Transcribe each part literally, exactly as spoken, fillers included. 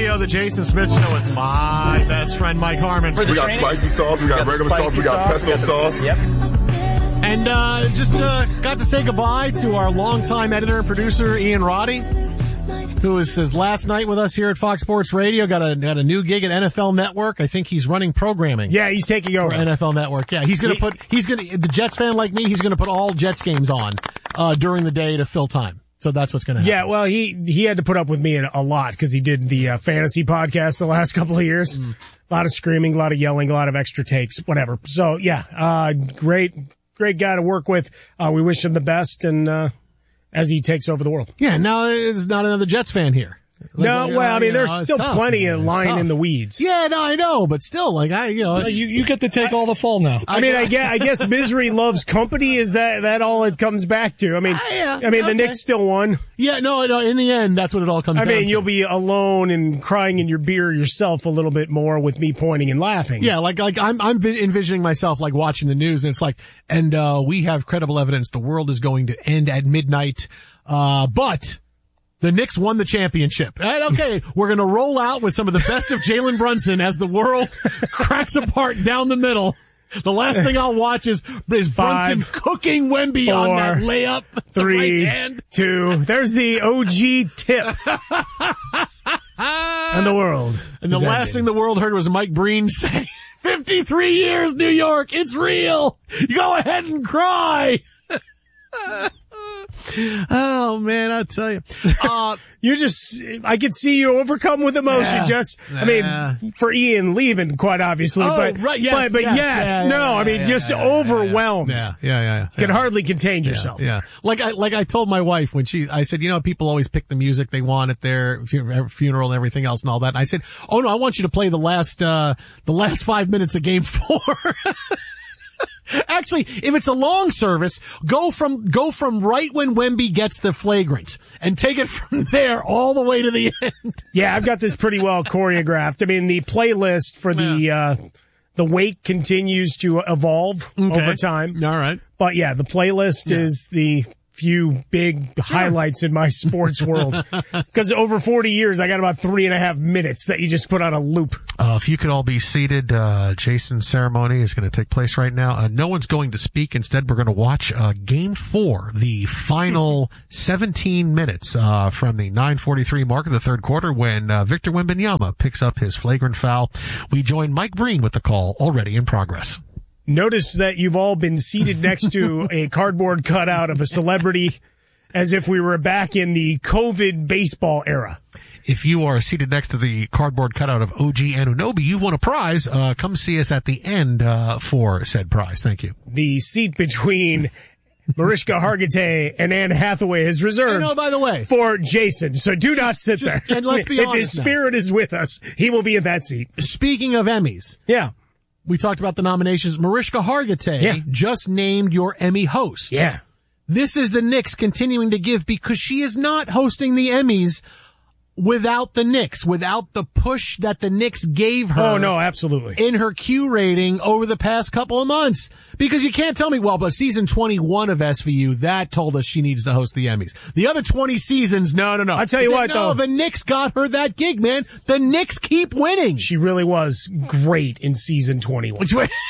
Radio, the Jason Smith Show with my best friend, Mike Harmon. We got training. spicy sauce, we got, We got regular sauce, we got sauce, pesto we got the- sauce. Yep. And uh just uh got to say goodbye to our longtime editor and producer, Ian Roddy, who was his last night with us here at Fox Sports Radio. Got a got a new gig at N F L Network. I think he's running programming. Yeah, he's taking over. For N F L Network. Yeah, he's gonna He- put, he's gonna, the Jets fan like me, he's gonna put all Jets games on, uh, during the day to fill time. So that's what's gonna happen. Yeah, well, he he had to put up with me a lot because he did the uh, fantasy podcast the last couple of years. Mm. A lot of screaming, a lot of yelling, a lot of extra takes, whatever. So yeah, uh, great, great guy to work with. Uh, we wish him the best, and uh, as he takes over the world. Yeah, now there's not another Jets fan here. Like, no, you know, well, I mean, you know, there's it's still tough, plenty man. of It's lying tough. in the weeds. Yeah, no, I know, but still, like, I, you know. You, you get to take all the fall now. I mean, I guess, I guess misery loves company. Is that, that all it comes back to? I mean, Uh, yeah, I mean, the okay. Knicks still won. Yeah, no, no, in the end, that's what it all comes I down to. mean, you'll be alone and crying in your beer yourself a little bit more with me pointing and laughing. Yeah, like, like I'm, I'm vi- envisioning myself like watching the news, and it's like, and, uh, we have credible evidence the world is going to end at midnight, uh, but the Knicks won the championship. And okay, we're going to roll out with some of the best of Jalen Brunson as the world cracks apart down the middle. The last thing I'll watch is, is Five, Brunson cooking Wemby four, on that layup. the Three, right hand. two. There's the O G tip. And the world. And the is last ending. thing the world heard was Mike Breen say, fifty-three years, New York, it's real. You go ahead and cry. Oh man, I tell you. Uh, You just, I could see you overcome with emotion. Yeah. Just, I Yeah. mean, for Ian leaving, quite obviously, Oh, but, right, yes, but, but yes, yes, yeah, yeah, no, yeah, I mean, yeah, just yeah, yeah, overwhelmed. yeah, yeah, yeah. yeah. Can hardly contain yourself. Yeah, like I like I told my wife when she, I said, you know, people always pick the music they want at their fu- funeral and everything else and all that. And I said, oh no, I want you to play the last uh the last five minutes of Game Four. Actually, if it's a long service, go from go from right when Wemby gets the flagrant and take it from there all the way to the end. Yeah, I've got this pretty well choreographed. I mean, the playlist for the, uh, the wait continues to evolve Okay. over time. All right. But yeah, the playlist Yeah. is the few big highlights in my sports world. Because over forty years, I got about three and a half minutes that you just put on a loop. Uh, if you could all be seated, uh, Jason's ceremony is going to take place right now. Uh, no one's going to speak. Instead, we're going to watch, uh, game four, the final seventeen minutes, uh, from the nine forty-three mark of the third quarter when, uh, Victor Wembanyama picks up his flagrant foul. We join Mike Breen with the call already in progress. Notice that you've all been seated next to a cardboard cutout of a celebrity as if we were back in the COVID baseball era. If you are seated next to the cardboard cutout of O G Anunoby, you've won a prize. Uh, come see us at the end, uh, for said prize. Thank you. The seat between Mariska Hargitay and Anne Hathaway is reserved. Oh, by the way, for Jason. So do not sit just- there. and let's be if honest his now. spirit is with us, he will be in that seat. speaking of Emmys, Yeah. we talked about the nominations. Mariska Hargitay Yeah. just named your Emmy host. Yeah. This is the Knicks continuing to give because she is not hosting the Emmys without the Knicks, without the push that the Knicks gave her. Oh, no, absolutely. In her Q rating over the past couple of months. Because you can't tell me, well, but season twenty-one of S V U, that told us she needs to host the Emmys. The other twenty seasons, no, no, no. I'll tell you It's what, like, no, though. the Knicks got her that gig, man. The Knicks keep winning. She really was great in season twenty-one.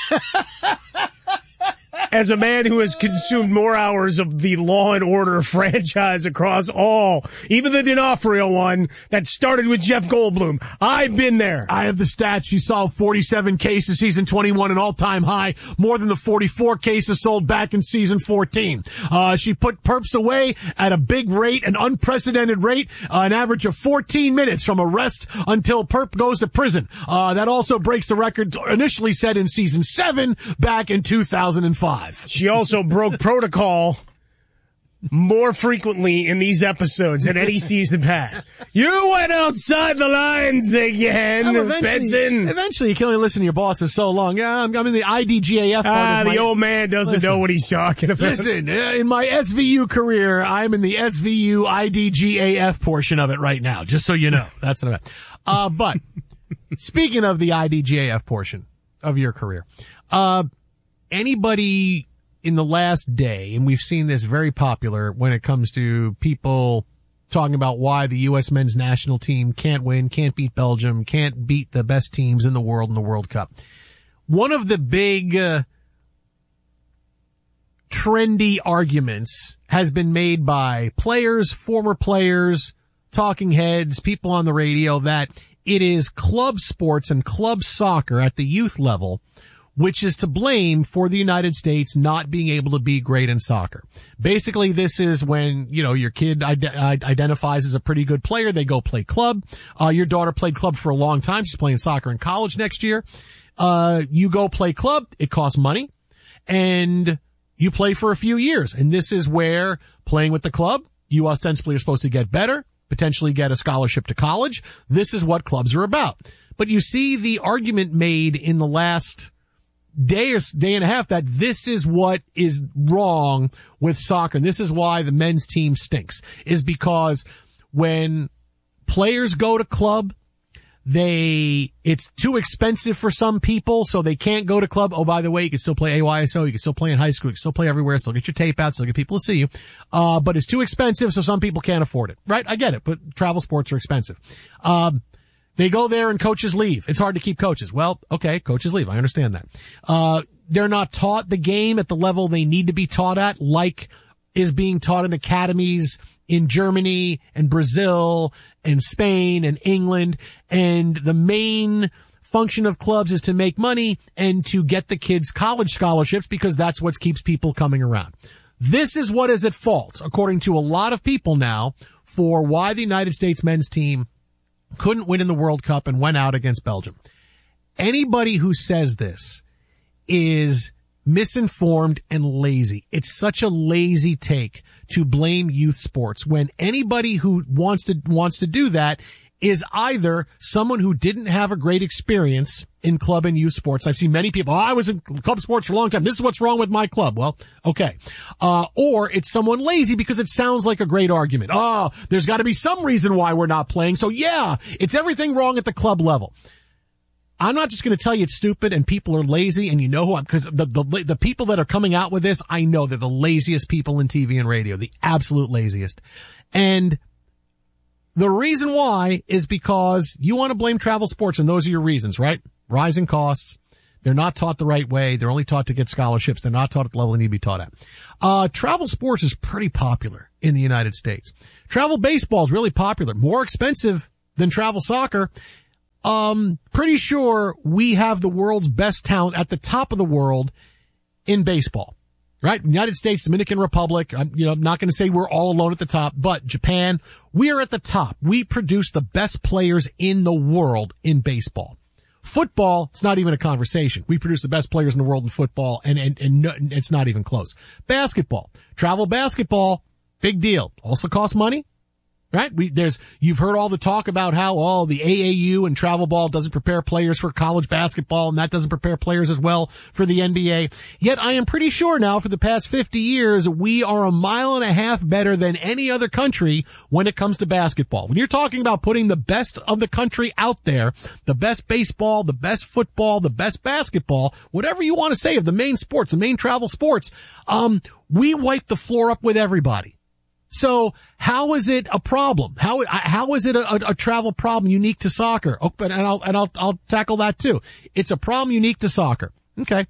As a man who has consumed more hours of the Law and Order franchise across all, even the D'Onofrio one that started with Jeff Goldblum, I've been there. I have the stats. She solved forty-seven cases season twenty-one, an all-time high, more than the forty-four cases sold back in season fourteen. Uh, she put perps away at a big rate, an unprecedented rate, uh, an average of fourteen minutes from arrest until perp goes to prison. Uh, that also breaks the record initially set in season seven back in two thousand five. She also broke protocol more frequently in these episodes than any season past. You went outside the lines again, Well, eventually, Benson. eventually, you can only listen to your bosses so long. Yeah, I'm, I'm in the I D G A F part Ah, of the my, old man doesn't Listen. know what he's talking about. Listen, uh, in my S V U career, I'm in the S V U I D G A F portion of it right now, just so you know. That's what I meant. Uh, but speaking of the I D G A F portion of your career, uh, anybody in the last day, and we've seen this very popular when it comes to people talking about why the U S men's national team can't win, can't beat Belgium, can't beat the best teams in the world in the World Cup. One of the big uh, trendy arguments has been made by players, former players, talking heads, people on the radio, that it is club sports and club soccer at the youth level which is to blame for the United States not being able to be great in soccer. Basically, this is when, you know, your kid ide- identifies as a pretty good player. They go play club. Uh, your daughter played club for a long time. She's playing soccer in college next year. Uh, you go play club. It costs money. And you play for a few years. And this is where playing with the club, you ostensibly are supposed to get better, potentially get a scholarship to college. This is what clubs are about. But you see the argument made in the last day or day and a half that this is what is wrong with soccer. And this is why the men's team stinks, is because when players go to club, they, it's too expensive for some people, so they can't go to club. Oh, by the way, you can still play A Y S O, you can still play in high school, you can still play everywhere, still get your tape out, still get people to see you. Uh, but it's too expensive, so some people can't afford it. Right? I get it, but travel sports are expensive. Um, They go there and coaches leave. It's hard to keep coaches. Well, okay, coaches leave. I understand that. Uh, they're not taught the game at the level they need to be taught at, like is being taught in academies in Germany and Brazil and Spain and England. And the main function of clubs is to make money and to get the kids college scholarships, because that's what keeps people coming around. This is what is at fault, according to a lot of people now, for why the United States men's team couldn't win in the World Cup and went out against Belgium. Anybody who says this is misinformed and lazy. It's such a lazy take to blame youth sports, when anybody who wants to wants to do that is either someone who didn't have a great experience in club and youth sports. I've seen many people, oh, I was in club sports for a long time. This is what's wrong with my club. Well, okay. Uh, or it's someone lazy because it sounds like a great argument. Oh, there's got to be some reason why we're not playing. So yeah, it's everything wrong at the club level. I'm not just going to tell you it's stupid and people are lazy, and you know who I'm, because the, the, the people that are coming out with this, I know they're the laziest people in T V and radio, the absolute laziest. And the reason why is because you want to blame travel sports, and those are your reasons, right? Rising costs. They're not taught the right way. They're only taught to get scholarships. They're not taught at the level they need to be taught at. Uh, travel sports is pretty popular in the United States. Travel baseball is really popular. More expensive than travel soccer. Um, pretty sure we have the world's best talent at the top of the world in baseball. Right? United States, Dominican Republic. I'm, you know, I'm not going to say we're all alone at the top, but Japan, we are at the top. We produce the best players in the world in baseball. Football, it's not even a conversation. We produce the best players in the world in football, and, and, and no, it's not even close. Basketball, travel basketball, big deal. Also costs money. Right? We, there's, you've heard all the talk about how, oh, the A A U and travel ball doesn't prepare players for college basketball, and that doesn't prepare players as well for the N B A. Yet I am pretty sure now, for the past fifty years, we are a mile and a half better than any other country when it comes to basketball. When you're talking about putting the best of the country out there, the best baseball, the best football, the best basketball, whatever you want to say of the main sports, the main travel sports, um, we wipe the floor up with everybody. So how is it a problem? How, how is it a, a, a travel problem unique to soccer? Oh, but, and I'll, and I'll, I'll tackle that too. It's a problem unique to soccer. Okay.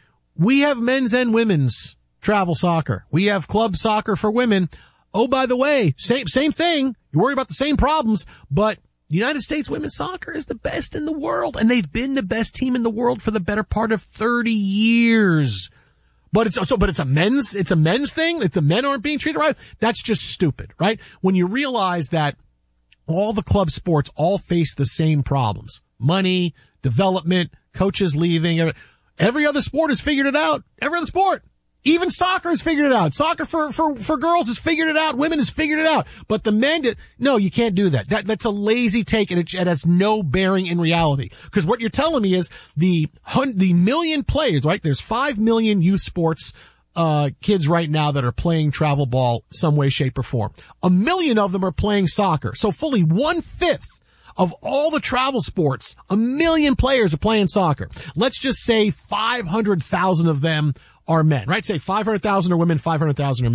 We have men's and women's travel soccer. We have club soccer for women. Oh, by the way, same, same thing. You worry about the same problems, but United States women's soccer is the best in the world, and they've been the best team in the world for the better part of thirty years. But it's also, but it's a men's, it's a men's thing. If the men aren't being treated right, that's just stupid, right? When you realize that all the club sports all face the same problems: money, development, coaches leaving. Every other sport has figured it out. Every other sport. Even soccer has figured it out. Soccer for, for, for girls has figured it out. Women has figured it out. But the men, did, no, you can't do that. That, that's a lazy take, and it, it has no bearing in reality. Because what you're telling me is the, hun, the million players, right? There's five million youth sports, uh, kids right now that are playing travel ball some way, shape, or form. A million of them are playing soccer. So fully one fifth of all the travel sports, a million players are playing soccer. Let's just say five hundred thousand of them are men, right? Say five hundred thousand are women, five hundred thousand are men.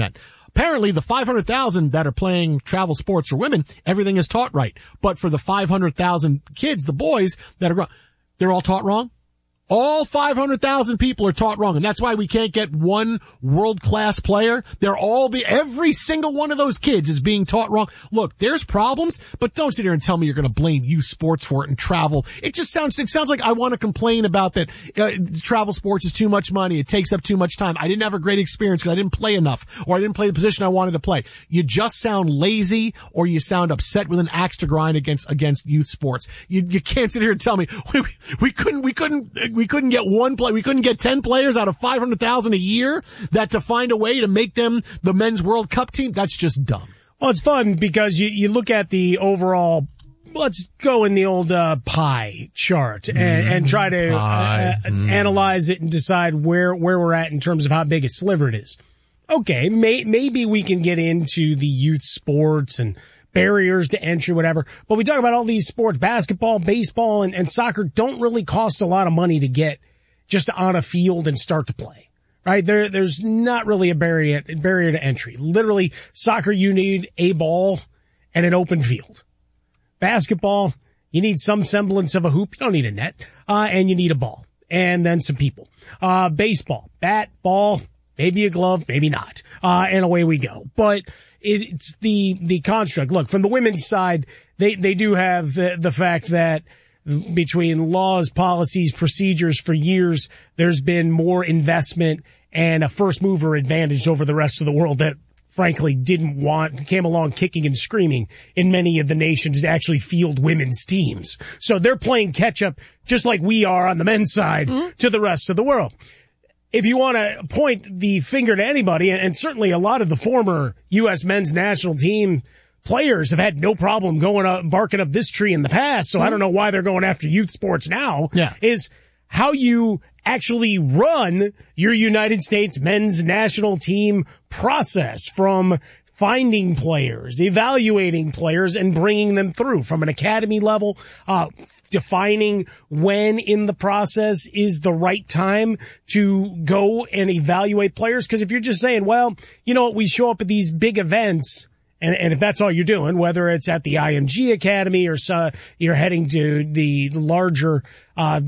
Apparently the five hundred thousand that are playing travel sports for women, everything is taught right. But for the five hundred thousand kids, the boys that are, they're all taught wrong. All five hundred thousand people are taught wrong, and that's why we can't get one world-class player. They're all be, every single one of those kids is being taught wrong. Look, there's problems, but don't sit here and tell me you're going to blame youth sports for it and travel. It just sounds, it sounds like I want to complain about that. Uh, travel sports is too much money. It takes up too much time. I didn't have a great experience because I didn't play enough, or I didn't play the position I wanted to play. You just sound lazy, or you sound upset with an axe to grind against, against youth sports. You, you can't sit here and tell me we, we couldn't, we couldn't, we couldn't get one play. We couldn't get ten players out of five hundred thousand a year that to find a way to make them the men's World Cup team. That's just dumb. Well, it's fun because you, you look at the overall, let's go in the old, uh, pie chart and, mm, and try to uh, mm. analyze it and decide where, where we're at in terms of how big a sliver it is. Okay. May, maybe we can get into the youth sports and barriers to entry, whatever. But we talk about all these sports, basketball, baseball, and, and soccer don't really cost a lot of money to get just on a field and start to play, right? There, there's not really a barrier, barrier to entry. Literally, soccer, you need a ball and an open field. Basketball, you need some semblance of a hoop. You don't need a net. Uh, and you need a ball. And then some people. Uh, baseball, bat, ball, maybe a glove, maybe not. Uh, and away we go. But it's the, the construct. Look, from the women's side, they, they do have the, the fact that between laws, policies, procedures for years, there's been more investment and a first mover advantage over the rest of the world that frankly didn't want, came along kicking and screaming in many of the nations to actually field women's teams. So they're playing catch up just like we are on the men's side mm-hmm. to the rest of the world. If you want to point the finger to anybody, and certainly a lot of the former U S men's national team players have had no problem going up, barking up this tree in the past, so mm-hmm. I don't know why they're going after youth sports now, yeah. is how you actually run your United States men's national team process from finding players, evaluating players, and bringing them through from an academy level, uh, defining when in the process is the right time to go and evaluate players. Because if you're just saying, well, you know what, we show up at these big events, And, and if that's all you're doing, whether it's at the I M G Academy or uh, you're heading to the larger uh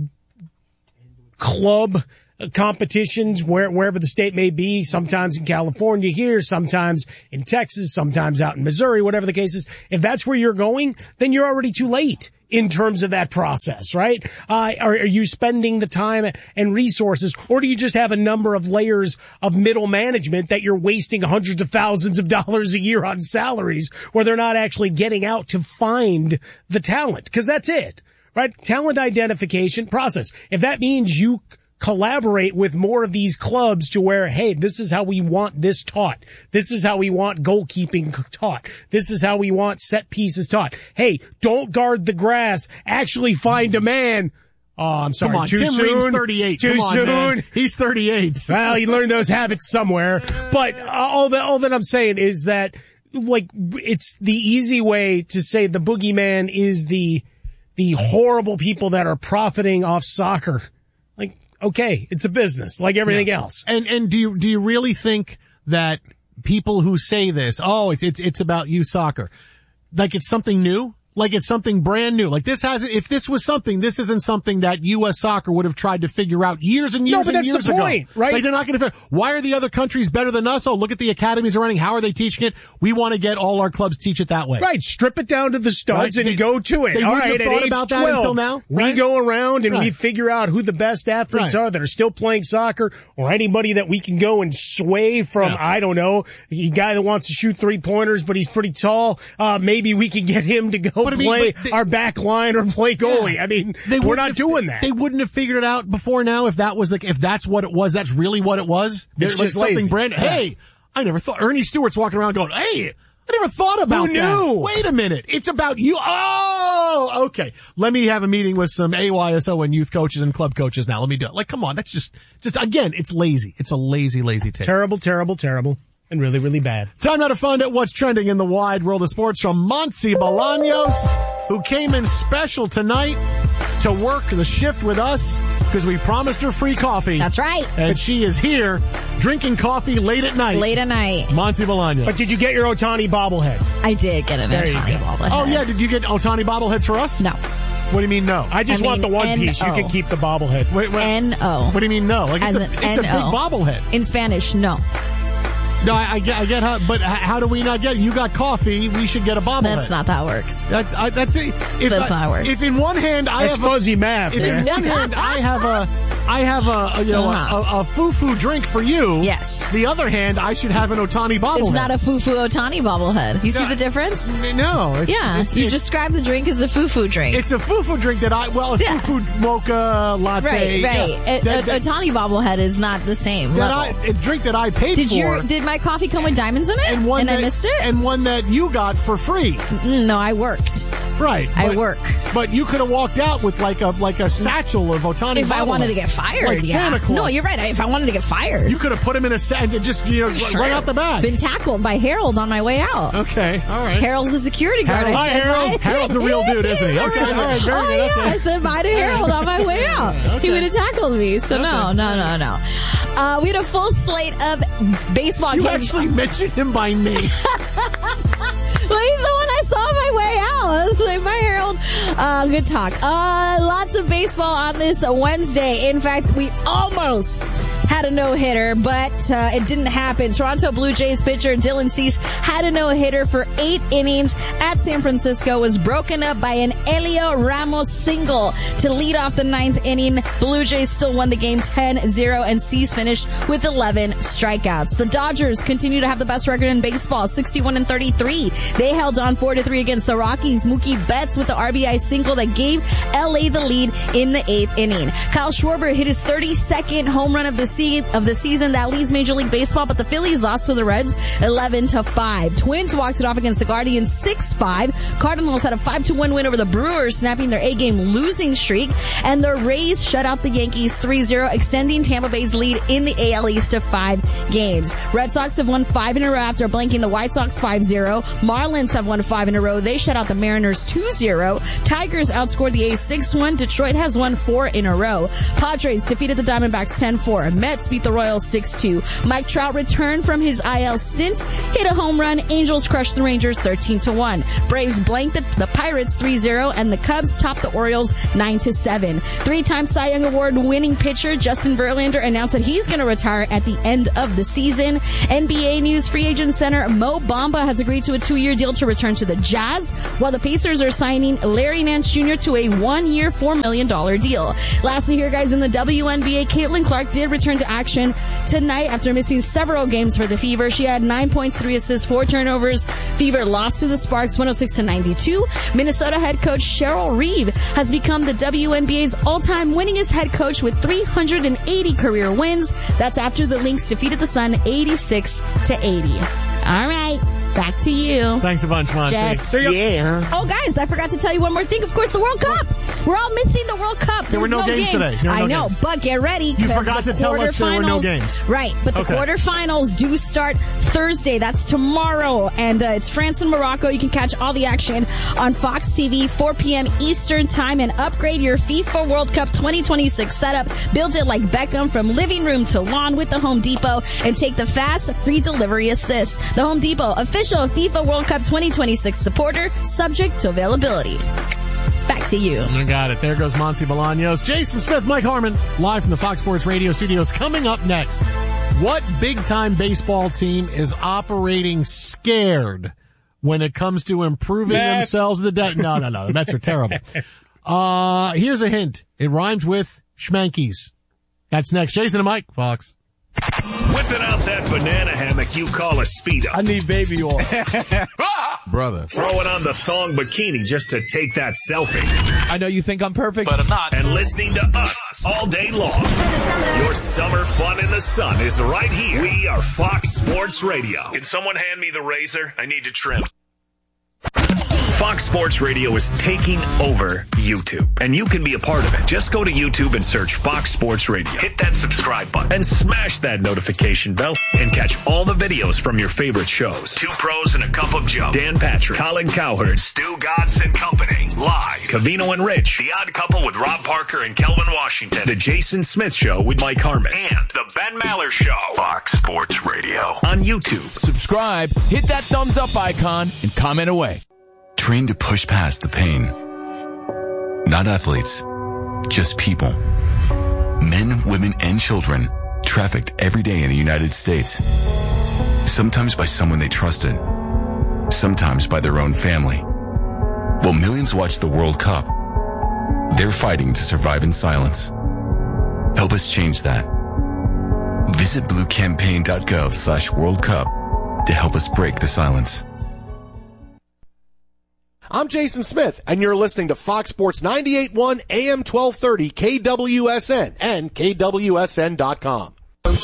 club competitions, where, wherever the state may be, sometimes in California here, sometimes in Texas, sometimes out in Missouri, whatever the case is, if that's where you're going, then you're already too late in terms of that process, right? Uh, are, are you spending the time and resources, or do you just have a number of layers of middle management that you're wasting hundreds of thousands of dollars a year on salaries where they're not actually getting out to find the talent? Because that's it, right? Talent identification process. If that means you collaborate with more of these clubs to where, hey, this is how we want this taught. This is how we want goalkeeping taught. This is how we want set pieces taught. Hey, don't guard the grass. Actually find a man. Oh, I'm sorry. Come on, too Tim soon. Reed's thirty-eight. Too Come on, soon. Man. He's thirty-eight. Well, he learned those habits somewhere. But all that, all that I'm saying is that, like, it's the easy way to say the boogeyman is the, the horrible people that are profiting off soccer. Like, okay, it's a business like everything yeah. else. And, and do you, do you really think that people who say this, oh, it's, it's, it's about youth soccer, like it's something new? Like it's something brand new. Like this hasn't, if this was something, this isn't something that U S soccer would have tried to figure out years and years no, but and that's years the ago. Point, right? Like they're not going to, why are the other countries better than us? Oh, look at the academies are running. How are they teaching it? We want to get all our clubs teach it that way. Right. Strip it down to the studs right. and they, go to it. They all wouldn't right, have thought about that twelve, until now. We right? go around and right. we figure out who the best athletes right. are that are still playing soccer, or anybody that we can go and sway from, yeah. I don't know, the guy that wants to shoot three pointers, but he's pretty tall. Uh, maybe we can get him to go but play I mean, they, our back line or play goalie. Yeah. I mean, they we're not have, doing that. They wouldn't have figured it out before now if that was like, if that's what it was, that's really what it was. It's like just something lazy. brand, yeah. hey, I never thought, Ernie Stewart's walking around going, hey, I never thought about Who that. knew? Wait a minute. It's about you. Oh, okay. Let me have a meeting with some A Y S O and youth coaches and club coaches now. Let me do it. Like, come on. That's just, just again, it's lazy. It's a lazy, lazy take. Terrible, terrible, terrible. And really, really bad. Time now to find out what's trending in the wide world of sports from Monty Bolaños, who came in special tonight to work the shift with us. because we promised her free coffee. That's right. And she is here drinking coffee late at night. Late at night. Monty Bolaños. But did you get your Ohtani bobblehead? I did get an There you Ohtani go. bobblehead. Oh, yeah. Did you get Ohtani bobbleheads for us? No. What do you mean, no? I just I want mean, the one piece. You N O. can keep the bobblehead. Wait, wait. N O. What do you mean, no? Like, it's As a, an it's a big N O. bobblehead. In Spanish, no. No, I, I get, I get how, but h- how do we not get it? You got coffee, we should get a bobblehead. That's not how it works. That, I, that's it. If That's I, not how it works. If in one hand I It's have a, fuzzy math, if in man. one hand I have a, I have a, a you know Uh-huh. a, a foo-foo drink for you. Yes. The other hand I should have an Ohtani bobblehead. It's not a foo-foo Ohtani bobblehead. You see No, the difference? No. It's, Yeah. It's, you it's, describe the drink as a foo-foo drink. It's a foo-foo drink that I well a Yeah. foo-foo mocha latte. right, right. Yeah, A- that, a- that, Ohtani bobblehead is not the same that level. I, a drink that I paid did for. your did my coffee come with diamonds in it? and one that, I missed it? and one that you got for free. Mm, no, I worked. Right. I but- work. But you could have walked out with like a like a satchel of Ohtani If I wanted to bobbleheads. get fired, like yeah. Santa Claus. No, you're right. If I wanted to get fired, You could have put him in a set and just you know Sure. right out the back. Been tackled by Harold on my way out. Okay, all right. Harold's a security guard. Harold. I Hi, said Harold. bye. Harold's a real dude, isn't he? Okay, all right, very oh, good. yeah, Okay. I said bye to Harold on my way out. Okay. He would have tackled me. So no, Okay. no, no, no. Uh, we had a full slate of baseball You games. actually mentioned him by name. Well, he's the one I saw on my way out. I was like, bye, Harold. Uh, good talk. Uh, lots of baseball on this Wednesday. In fact, we almost had a no-hitter, but uh, it didn't happen. Toronto Blue Jays pitcher Dylan Cease had a no-hitter for eight innings at San Francisco, was broken up by an Elio Ramos single to lead off the ninth inning. Blue Jays still won the game ten zero, and Cease finished with eleven strikeouts. The Dodgers continue to have the best record in baseball, sixty-one and thirty-three. They held on four to three against the Rockies. Mookie Betts with the R B I single that gave L A the lead in the eighth inning. Kyle Schwarber hit his thirty-second home run of the se- of the season. That leads Major League Baseball, but the Phillies lost to the Reds eleven to five. Twins walked it off against the Guardians six five. Cardinals had a five to one win over the Brewers, snapping their A-game losing streak. And the Rays shut out the Yankees three zero, extending Tampa Bay's lead in the A L East to five games. Red Sox have won five in a row after blanking the White Sox five zero. Marlins have won five in a row. They shut out the Mariners two zero. Tigers outscored the A's six one. Detroit has won four in a row. Padres defeated the Diamondbacks ten four. Mets beat the Royals six two. Mike Trout returned from his I L stint, hit a home run. Angels crushed the Rangers thirteen to one. Braves blanked the, the Pirates three zero, and the Cubs topped the Orioles nine to seven. Three-time Cy Young Award winning pitcher Justin Verlander announced that he's going to retire at the end of the season. N B A news: free agent center Mo Bamba has agreed to a two-year deal to return to the Jazz, while the Pacers are signing Larry Nance Junior to a one-year, four million dollars deal. Lastly here, guys, in the W N B A, Caitlin Clark did return to action tonight after missing several games for the Fever. She had nine points, three assists, four turnovers. Fever lost to the Sparks one oh six to ninety-two. Minnesota head coach Cheryl Reeve has become the W N B A's all-time winningest head coach with three hundred eighty career wins. That's after the Lynx defeated the Sun eighty-six to eighty. All right. Back to you. Thanks a bunch, Monty. Jess. Yeah. Oh, guys, I forgot to tell you one more thing. Of course, the World Cup. We're all missing the World Cup. There were There's no games game. today. There were I no know, games. but get ready. You 'cause forgot the to tell us there were no quarterfinals- games. Right, but the Okay. quarterfinals do start Thursday. That's tomorrow. And uh, it's France and Morocco. You can catch all the action on Fox T V, four p.m. Eastern Time, and upgrade your FIFA World Cup twenty twenty-six setup. Build it like Beckham from living room to lawn with the Home Depot, and take the fast, free delivery assist. The Home Depot, official FIFA World Cup twenty twenty-six supporter, subject to availability. Back to you. I got it. There goes Monty Bolaños. Jason Smith, Mike Harmon, live from the Fox Sports Radio studios. Coming up next, what big-time baseball team is operating scared when it comes to improving Mets. themselves? The de- no, no, no. The Mets are terrible. Uh, here's a hint. It rhymes with schmankies. That's next. Jason and Mike, Fox. Whipping out that banana hammock you call a Speedo. I need baby oil. Brother. Throwing on the thong bikini just to take that selfie. I know you think I'm perfect, but I'm not. And listening to us all day long. Your summer fun in the sun is right here. We are Fox Sports Radio. Can someone hand me the razor? I need to trim. Fox Sports Radio is taking over YouTube, and you can be a part of it. Just go to YouTube and search Fox Sports Radio. Hit that subscribe button and smash that notification bell and catch all the videos from your favorite shows. Two Pros and a Cup of Joe, Dan Patrick, Colin Cowherd, Stu Godson Company, live Covino and Rich, The Odd Couple with Rob Parker and Kelvin Washington, The Jason Smith Show with Mike Harmon, and The Ben Maller Show. Fox Sports Radio on YouTube. Subscribe, hit that thumbs up icon, and comment away. Train to push past the pain. Not athletes, just people. Men, women, and children trafficked every day in the United States. Sometimes by someone they trusted. Sometimes by their own family. While millions watch the World Cup, they're fighting to survive in silence. Help us change that. Visit bluecampaign.gov slash World Cup to help us break the silence. I'm Jason Smith, and you're listening to Fox Sports ninety-eight point one A M twelve thirty K W S N and K W S N dot com.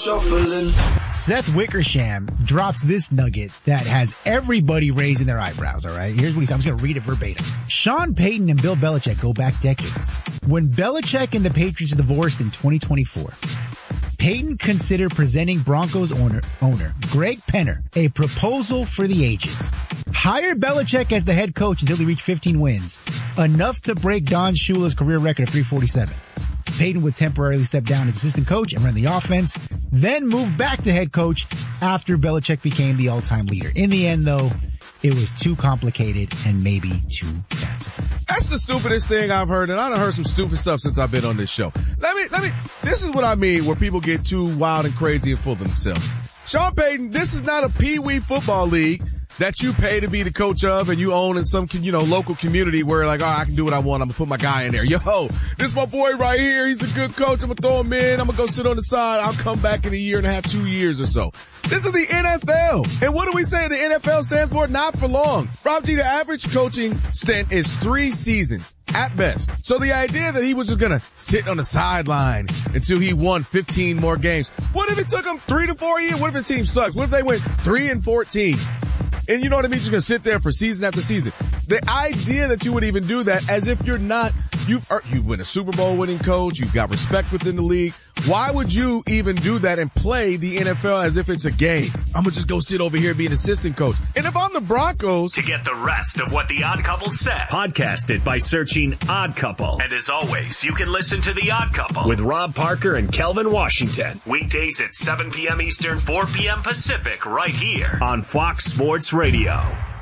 Seth Wickersham drops this nugget that has everybody raising their eyebrows, all right? Here's what he said. I'm just going to read it verbatim. Sean Payton and Bill Belichick go back decades. When Belichick and the Patriots divorced in twenty twenty-four, Payton considered presenting Broncos owner, owner Greg Penner a proposal for the ages. Hire Belichick as the head coach until he reached fifteen wins, enough to break Don Shula's career record of three forty-seven. Payton would temporarily step down as assistant coach and run the offense, then move back to head coach after Belichick became the all-time leader. In the end, though, it was too complicated and maybe too fanciful. That's the stupidest thing I've heard, and I've heard some stupid stuff since I've been on this show. Let me, let me, this is what I mean where people get too wild and crazy and full of themselves. Sean Payton, this is not a pee-wee football league that you pay to be the coach of and you own in some, you know, local community where like, oh, I can do what I want. I'm gonna put my guy in there. Yo, this is my boy right here. He's a good coach. I'm gonna throw him in. I'm gonna go sit on the side. I'll come back in a year and a half, two years or so. This is the N F L. And what do we say the N F L stands for? Not for long. Rob G, the average coaching stint is three seasons at best. So the idea that he was just gonna sit on the sideline until he won fifteen more games. What if it took him three to four years? What if the team sucks? What if they went three and fourteen? And you know what I mean? You're going to sit there for season after season. The idea that you would even do that as if you're not, you've, you've been a Super Bowl winning coach, you've got respect within the league. Why would you even do that and play the N F L as if it's a game? I'm going to just go sit over here and be an assistant coach. And if I'm the Broncos. To get the rest of what The Odd Couple said, podcast it by searching Odd Couple. And as always, you can listen to The Odd Couple with Rob Parker and Kelvin Washington. Weekdays at seven p.m. Eastern, four p.m. Pacific, right here on Fox Sports Radio.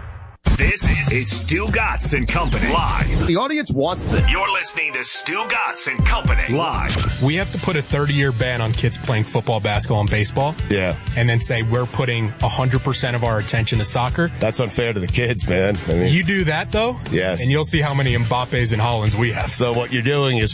This is Stu Gatz and Company live. The audience wants this. You're listening to Stu Gatz and Company live. We have to put a thirty-year ban on kids playing football, basketball, and baseball. Yeah. And then say we're putting one hundred percent of our attention to soccer. That's unfair to the kids, man. I mean, you do that, though? Yes. And you'll see how many Mbappes and Hollands we have. So what you're doing is